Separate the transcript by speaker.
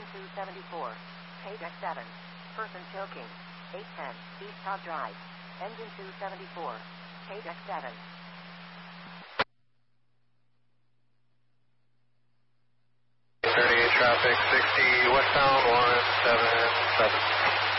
Speaker 1: 274. Paydeck 7. Person choking. 810. East Top Drive. Engine 274. Paydeck 7.
Speaker 2: 38 traffic, 60 westbound 177.